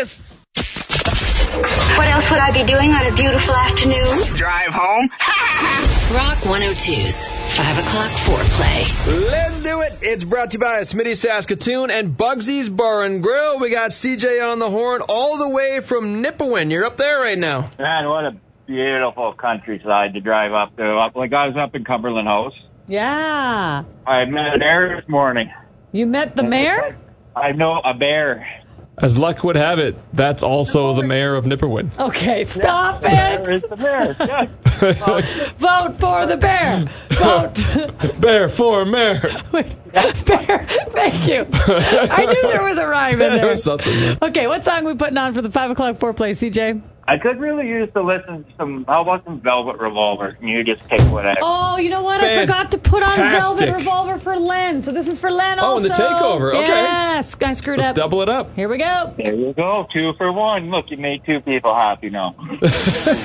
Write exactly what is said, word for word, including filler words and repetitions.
this. What else would I be doing on a beautiful afternoon? Drive home. Rock one oh two's five o'clock foreplay. Let's do it. It's brought to you by Smitty Saskatoon and Bugsy's Bar and Grill. We got C J on the horn all the way from Nipawin. You're up there right now. Man, what a beautiful countryside to drive up to. Like, I was up in Cumberland House. Yeah. I met a bear this morning. You met the mayor? I know a bear. As luck would have it, that's also the mayor of Nipawin. Okay, stop Yeah, it. the bear is the bear. Yes. Vote for the bear. Vote. Bear for mayor. Wait, bear. Thank you. I knew there was a rhyme in there. There was something. Yeah. Okay, what song are we putting on for the five o'clock foreplay, C J? I could really use to listen to some, how about some Velvet Revolver? You just take whatever. Oh, you know what? I forgot to put on Fantastic. Velvet Revolver for Len. So this is for Len Oh, also. and the takeover. Okay. Yes, I screwed Let's up. double it up. Here we go. There you go. Two for one. Look, you made two people happy now.